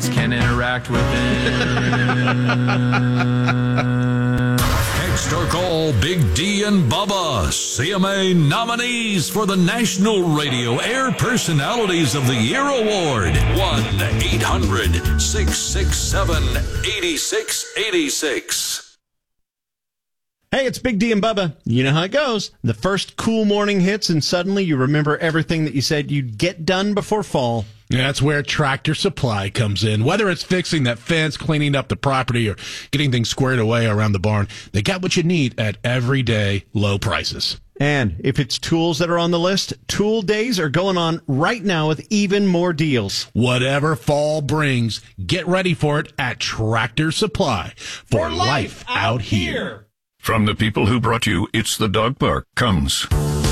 can interact with them. Text or call Big D and Bubba, CMA nominees for the National Radio Air Personalities of the Year Award. 1-800-667-8686. Hey, it's Big D and Bubba. You know how it goes. The first cool morning hits, and suddenly you remember everything that you said you'd get done before fall. Yeah, that's where Tractor Supply comes in. Whether it's fixing that fence, cleaning up the property, or getting things squared away around the barn, they got what you need at everyday low prices. And if it's tools that are on the list, Tool Days are going on right now with even more deals. Whatever fall brings, get ready for it at Tractor Supply for life out here. From the people who brought you It's the Dog Park comes